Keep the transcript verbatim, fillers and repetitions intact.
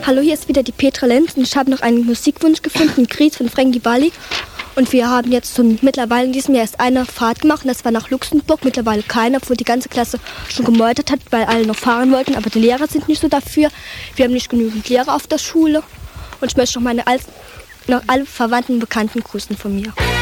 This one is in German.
Hallo, hier ist wieder die Petra Lenz und ich habe noch einen Musikwunsch gefunden, Gries von Frankie Valli. Und wir haben jetzt so mittlerweile in diesem Jahr erst eine Fahrt gemacht und das war nach Luxemburg. Mittlerweile keiner, obwohl die ganze Klasse schon gemeutert hat, weil alle noch fahren wollten. Aber die Lehrer sind nicht so dafür. Wir haben nicht genügend Lehrer auf der Schule. Und ich möchte noch meine all, noch alle Verwandten und Bekannten grüßen von mir.